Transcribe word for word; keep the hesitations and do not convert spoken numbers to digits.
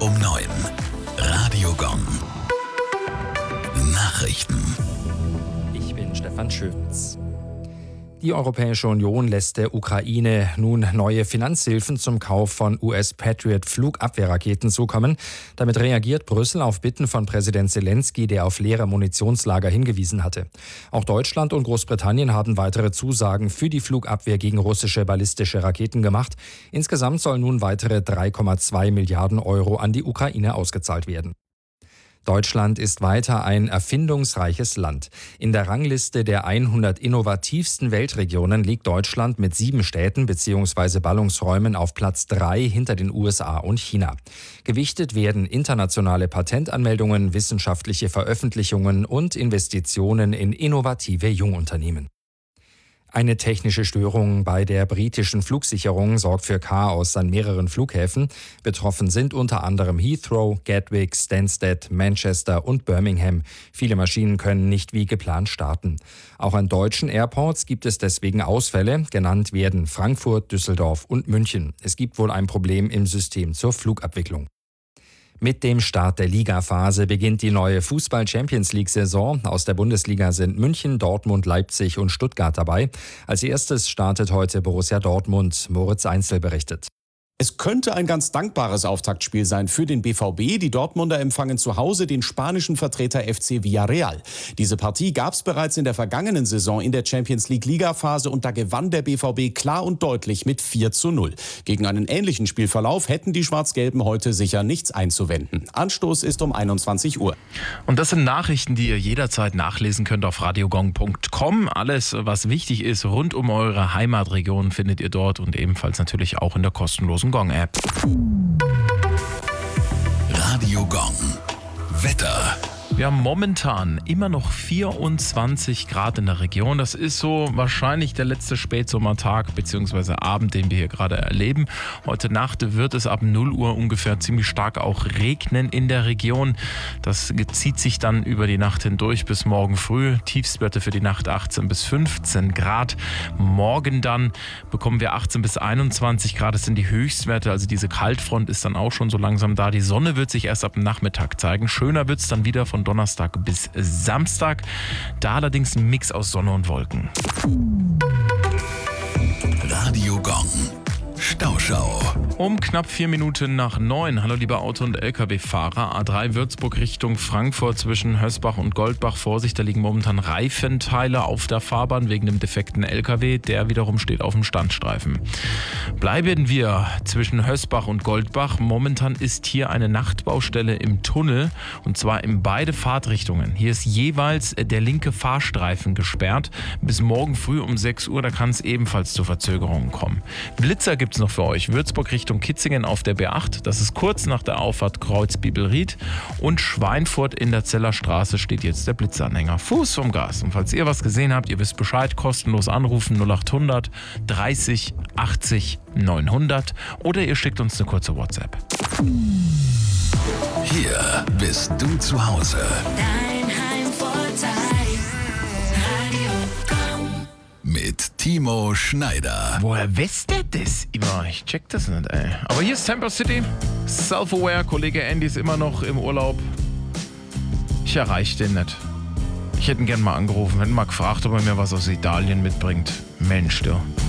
um neun. Radio Gong. Nachrichten. Ich bin Stefan Schöns. Die Europäische Union lässt der Ukraine nun neue Finanzhilfen zum Kauf von U S-Patriot-Flugabwehrraketen zukommen. Damit reagiert Brüssel auf Bitten von Präsident Zelensky, der auf leere Munitionslager hingewiesen hatte. Auch Deutschland und Großbritannien haben weitere Zusagen für die Flugabwehr gegen russische ballistische Raketen gemacht. Insgesamt sollen nun weitere drei Komma zwei Milliarden Euro an die Ukraine ausgezahlt werden. Deutschland ist weiter ein erfindungsreiches Land. In der Rangliste der hundert innovativsten Weltregionen liegt Deutschland mit sieben Städten bzw. Ballungsräumen auf Platz drei hinter den U S A und China. Gewichtet werden internationale Patentanmeldungen, wissenschaftliche Veröffentlichungen und Investitionen in innovative Jungunternehmen. Eine technische Störung bei der britischen Flugsicherung sorgt für Chaos an mehreren Flughäfen. Betroffen sind unter anderem Heathrow, Gatwick, Stansted, Manchester und Birmingham. Viele Maschinen können nicht wie geplant starten. Auch an deutschen Airports gibt es deswegen Ausfälle. Genannt werden Frankfurt, Düsseldorf und München. Es gibt wohl ein Problem im System zur Flugabwicklung. Mit dem Start der Ligaphase beginnt die neue Fußball-Champions-League-Saison. Aus der Bundesliga sind München, Dortmund, Leipzig und Stuttgart dabei. Als erstes startet heute Borussia Dortmund. Moritz Einzel berichtet. Es könnte ein ganz dankbares Auftaktspiel sein für den B V B. Die Dortmunder empfangen zu Hause den spanischen Vertreter F C Villarreal. Diese Partie gab es bereits in der vergangenen Saison in der Champions-League-Ligaphase und da gewann der B V B klar und deutlich mit vier zu null. Gegen einen ähnlichen Spielverlauf hätten die Schwarz-Gelben heute sicher nichts einzuwenden. Anstoß ist um einundzwanzig Uhr. Und das sind Nachrichten, die ihr jederzeit nachlesen könnt auf radiogong punkt com. Alles, was wichtig ist rund um eure Heimatregion, findet ihr dort und ebenfalls natürlich auch in der kostenlosen Gong-App. Radio Gong. Wetter. Wir haben momentan immer noch vierundzwanzig Grad in der Region. Das ist so wahrscheinlich der letzte Spätsommertag bzw. Abend, den wir hier gerade erleben. Heute Nacht wird es ab null Uhr ungefähr ziemlich stark auch regnen in der Region. Das zieht sich dann über die Nacht hindurch bis morgen früh. Tiefstwerte für die Nacht achtzehn bis fünfzehn Grad. Morgen dann bekommen wir achtzehn bis einundzwanzig Grad. Das sind die Höchstwerte. Also diese Kaltfront ist dann auch schon so langsam da. Die Sonne wird sich erst ab dem Nachmittag zeigen. Schöner wird es dann wieder von Donnerstag bis Samstag. Da allerdings ein Mix aus Sonne und Wolken. Radio Gong. Stauschau. Um knapp vier Minuten nach neun. Hallo liebe Auto- und L K W-Fahrer. A drei Würzburg Richtung Frankfurt zwischen Hösbach und Goldbach. Vorsicht, da liegen momentan Reifenteile auf der Fahrbahn wegen dem defekten L K W. Der wiederum steht auf dem Standstreifen. Bleiben wir zwischen Hösbach und Goldbach. Momentan ist hier eine Nachtbaustelle im Tunnel und zwar in beide Fahrtrichtungen. Hier ist jeweils der linke Fahrstreifen gesperrt. Bis morgen früh um sechs Uhr, da kann es ebenfalls zu Verzögerungen kommen. Blitzer gibt es noch für euch. Würzburg Richtung Kitzingen auf der B acht. Das ist kurz nach der Auffahrt Kreuz-Bibelried. Und Schweinfurt in der Zeller Straße steht jetzt der Blitzanhänger. Fuß vom Gas. Und falls ihr was gesehen habt, ihr wisst Bescheid, kostenlos anrufen null achthundert dreißig achtzig neunhundert oder ihr schickt uns eine kurze WhatsApp. Hier bist du zu Hause. Dein Heimvorteil. Radio Gong. Mit Timo Schneider. Woher wisst ihr das immer? Ich check das nicht, ey. Aber hier ist Temper City. Self-aware. Kollege Andy ist immer noch im Urlaub. Ich erreiche den nicht. Ich hätte ihn gern mal angerufen, hätte mal gefragt, ob er mir was aus Italien mitbringt. Mensch, du.